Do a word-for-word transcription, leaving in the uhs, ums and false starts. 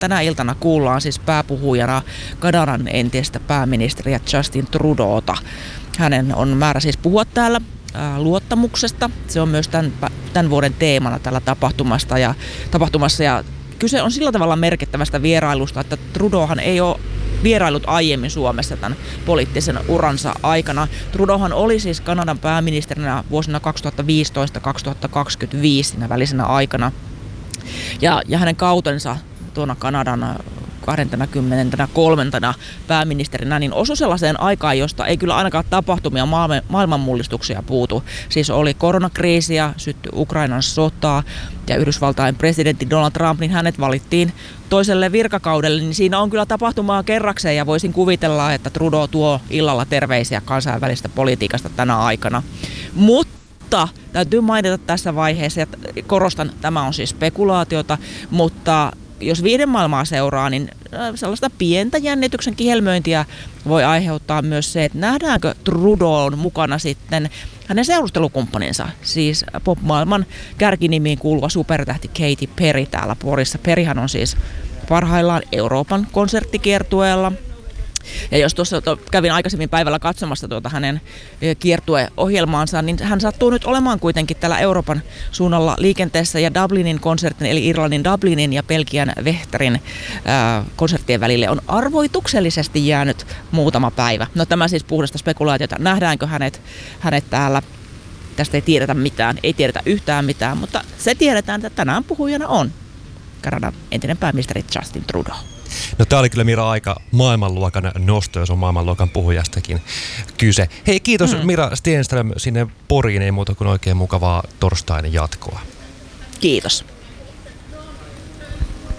tänä iltana kuullaan siis pääpuhujana Kanadan entistä pääministeriä Justin Trudeauta. Hänen on määrä siis puhua täällä luottamuksesta. Se on myös tämän, tämän vuoden teemana tällä tapahtumasta ja, tapahtumassa. Ja kyse on sillä tavalla merkittävästä vierailusta, että Trudeauhan ei ole vierailut aiemmin Suomessa tämän poliittisen uransa aikana. Trudeauhan oli siis Kanadan pääministerinä vuosina kaksituhattaviisitoista kaksituhattakaksikymmentäviisi siinä välisenä aikana. Ja, ja hänen kautensa tuona Kanadan kaksikymmentäkolme pääministerinä, niin osui sellaiseen aikaan, josta ei kyllä ainakaan tapahtumia maailmanmullistuksia puutu. Siis oli koronakriisiä, syttyi Ukrainan sotaa ja Yhdysvaltain presidentti Donald Trump, niin hänet valittiin toiselle virkakaudelle, niin siinä on kyllä tapahtumaa kerrakseen ja voisin kuvitella, että Trudeau tuo illalla terveisiä kansainvälistä politiikasta tänä aikana. Mutta täytyy mainita tässä vaiheessa, ja korostan, tämä on siis spekulaatiota, mutta jos viiden maailmaa seuraa, niin sellaista pientä jännityksen kihelmöintiä voi aiheuttaa myös se, että nähdäänkö Trudeau'n mukana sitten hänen seurustelukumppaninsa, siis pop-maailman kärkinimiin kuuluva supertähti Katy Perry täällä Porissa. Perryhän on siis parhaillaan Euroopan konserttikiertueella. Ja jos tuossa kävin aikaisemmin päivällä katsomassa tuota hänen kiertueohjelmaansa, niin hän sattuu nyt olemaan kuitenkin täällä Euroopan suunnalla liikenteessä ja Dublinin konsertin, eli Irlannin Dublinin ja Belgian Vechterin ää, konserttien välille on arvoituksellisesti jäänyt muutama päivä. No tämä siis puhdasta spekulaatiota. Nähdäänkö hänet, hänet täällä? Tästä ei tiedetä mitään, ei tiedetä yhtään mitään, mutta se tiedetään, että tänään puhujana on Kanadan entinen pääministeri Justin Trudeau. No tää oli kyllä Mira aika maailmanluokan nosto, jos on maailmanluokan puhujastakin kyse. Hei, kiitos mm. Mira Stenström sinne Poriin, ei muuta kuin oikein mukavaa torstain jatkoa. Kiitos.